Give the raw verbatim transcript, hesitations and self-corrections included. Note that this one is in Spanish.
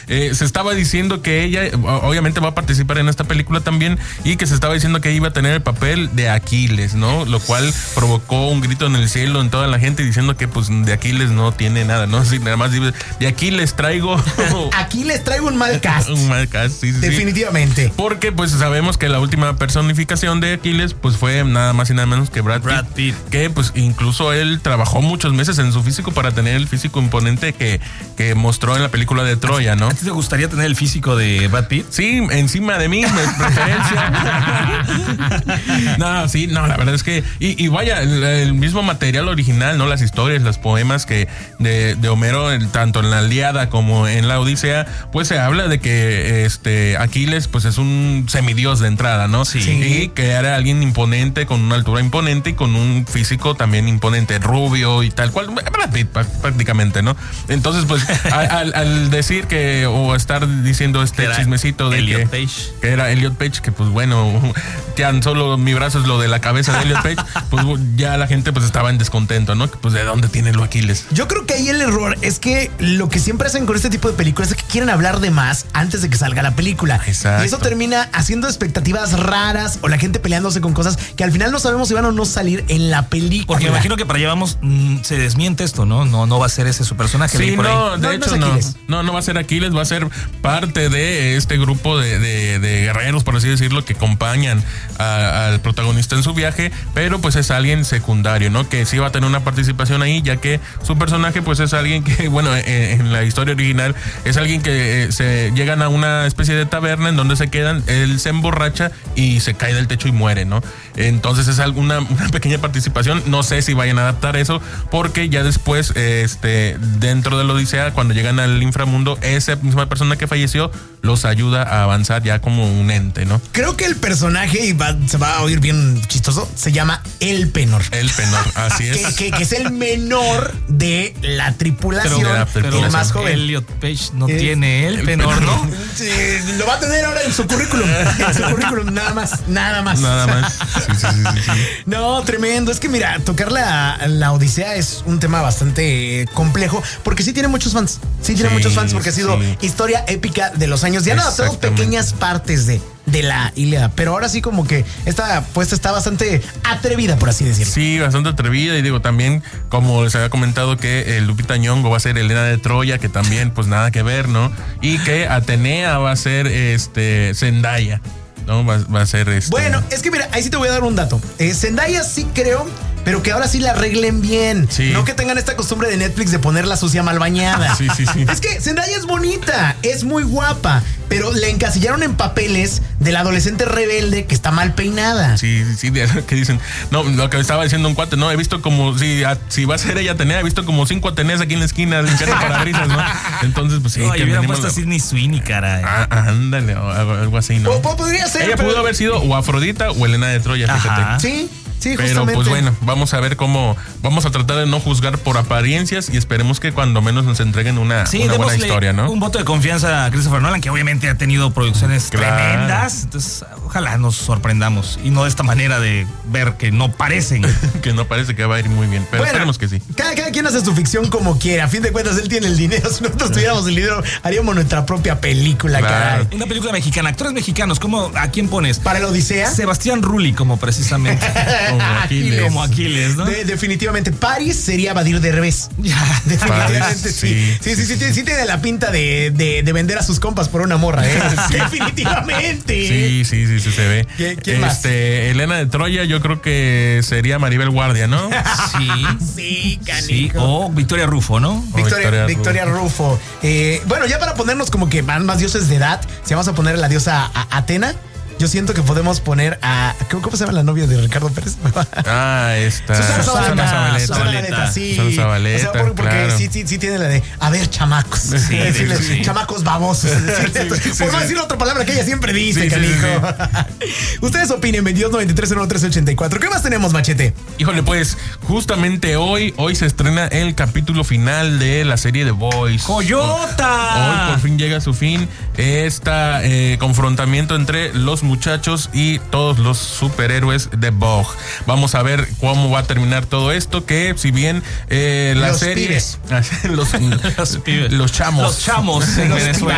eh, se estaba diciendo que ella obviamente va a participar en esta película también y que se estaba diciendo que iba a tener el papel de Aquiles, ¿no? Lo cual provocó un grito en el cielo en toda la gente diciendo que pues de Aquiles no tiene nada, ¿no? Sí, nada más de aquí les traigo... aquí les traigo un mal cast. Un mal cast, sí, sí. Definitivamente. Sí. Porque pues sabemos que la última personificación de Aquiles pues fue nada más y nada menos que Brad, Brad Pitt, Pitt. Que pues incluso él trabajó muchos meses en su físico para tener el físico imponente que, que mostró en la película de Troya, ¿no? ¿A ti te gustaría tener el físico de Brad Pitt? Sí, encima de mí, de preferencia. No, sí, no, la verdad es que... Y, y vaya, el, el mismo material original, ¿no? Las historias, los poemas que de, de Homero, el, tanto en la Ilíada como en la Odisea, pues se habla de que este Aquiles pues es un semidios de entrada, ¿no? Sí. Y que era alguien imponente, con una altura imponente y con un físico también imponente, rubio y tal cual, Brad Pitt prácticamente, ¿no? Entonces, pues, al, al decir que, o estar diciendo este era chismecito de Elliot que, Page. que era Elliot Page, que pues bueno, tan solo mi brazo es lo de la cabeza de Elliot Page, pues ya la gente pues estaba en descontento, ¿no? Pues de dónde tiene lo Aquiles. Yo creo que ahí el error es que lo que siempre hacen con este tipo de películas es que quieren hablar de más antes de que salga la película. Exacto. Y eso termina haciendo expectativas raras o la gente peleándose con cosas que al final no sabemos si van o no salir en la película. Porque me imagino que para allá vamos, mmm, se desmiente esto, ¿no? No, no va a ser ese su personaje. Sí, por no, ahí. de no, hecho no, no, no, no va a ser Aquiles, va a ser parte de este grupo de, de, de guerreros, por así decirlo, que acompañan a, al protagonista en su viaje, pero pues es alguien secundario, ¿no? Que sí va a tener una participación ahí, ya que su personaje pues es alguien que, bueno, en, en la historia original es alguien que eh, se llegan a una especie de taberna en donde se quedan, él se emborracha y se cae del techo y muere, ¿no? Entonces es alguna una pequeña participación, no sé si vayan a adaptar eso, porque ya después, este, dentro de la Odisea, cuando llegan al inframundo, esa misma persona que falleció los ayuda a avanzar ya como un ente, ¿no? Creo que el personaje, y va, se va a oír bien chistoso, se llama Elpenor. Elpenor, así es. Que, que, que es el menor de la tripulación, pero, pero, el más joven. Elliot Page no eh, tiene Elpenor, ¿no? Sí, lo va a tener ahora en su currículum. En su currículum, nada más, nada más. Nada más. Sí, sí, sí, sí, sí. No, tremendo. Es que mira, tocar la, la Odisea es un tema bastante complejo, porque sí tiene muchos fans. Sí tiene sí, muchos fans, porque ha sido sí. historia épica de los años. Ya han adaptado pequeñas partes de, de la Ilíada, pero ahora sí como que esta puesta está bastante atrevida, por así decirlo. Sí, bastante atrevida, y digo también, como les había comentado, que eh, Lupita Nyong'o va a ser Helena de Troya, que también pues nada que ver, ¿no? Y que Atenea va a ser este Zendaya, ¿no? Va, va a ser este... Bueno, es que mira, ahí sí te voy a dar un dato. Eh, Zendaya sí creo, pero que ahora sí la arreglen bien. Sí. No que tengan esta costumbre de Netflix de ponerla sucia mal bañada. Sí, sí, sí. Es que Zendaya es bonita, es muy guapa, pero le encasillaron en papeles de la adolescente rebelde que está mal peinada. Sí, sí, que dicen, no, lo que estaba diciendo un cuate, no, he visto como, si, a, si va a ser ella Atenea, he visto como cinco Ateneas aquí en la esquina limpiando parabrisas, ¿no? Entonces, pues sí. No, yo hubiera puesto a Sidney Sweeney, caray. Ah, ándale, algo así, ¿no? O, podría ser. Ella pero... pudo haber sido o Afrodita o Helena de Troya, fíjate. Ajá. Sí. Sí, pero justamente. Pues bueno, vamos a ver cómo vamos a tratar de no juzgar por apariencias y esperemos que cuando menos nos entreguen una, sí, una buena historia, ¿no? Un voto de confianza a Christopher Nolan, que obviamente ha tenido producciones claro. tremendas. Entonces, ojalá nos sorprendamos y no de esta manera de ver que no parecen. Que no parece que va a ir muy bien, pero bueno, esperemos que sí. Cada, cada quien hace su ficción como quiera. A fin de cuentas, él tiene el dinero. Si nosotros tuviéramos el dinero, haríamos nuestra propia película, claro. caray. Una película mexicana, actores mexicanos, ¿cómo, ¿a quién pones? ¿Para la Odisea? Sebastián Rulli, como precisamente. Como Aquiles. Como Aquiles, ¿no? De, definitivamente. Paris sería Badir Derbez. Definitivamente Paris, sí. Sí, sí, sí, sí, sí tiene la pinta de, de, de vender a sus compas por una morra, ¿eh? Sí. Definitivamente. Sí, sí, sí, sí, se ve. ¿Quién, quién este, más? Helena de Troya, yo creo que sería Maribel Guardia, ¿no? Sí. Sí, canijo. Sí. O Victoria Rufo, ¿no? Victoria, Victoria, Victoria Rufo. Rufo. Eh, bueno, ya para ponernos como que van más dioses de edad, si vamos a poner a la diosa a, a Atena, yo siento que podemos poner a... ¿Cómo se llama la novia de Ricardo Pérez? Ah, esta. Susana Zabaleta. Zabaleta. Susana Zabaleta, sí. Susana Zabaleta, o sea, porque, porque claro. sí, sí, sí tiene la de, a ver, chamacos. Sí, decirles, sí. chamacos babosos. Decirles, sí, sí, por no sí. decir otra palabra que ella siempre dice, sí, canijo. Sí, sí. Ustedes opinen, veintidós noventa y tres cero tres ochenta y cuatro. ¿Qué más tenemos, Machete? Híjole, pues, justamente hoy, hoy se estrena el capítulo final de la serie The Boys. ¡Coyota! Hoy por fin llega a su fin este eh, confrontamiento entre los muchachos y todos los superhéroes de Vogue. Vamos a ver cómo va a terminar todo esto, que si bien eh, la los serie pibes. los, los, pibes. los chamos los chamos en los Venezuela.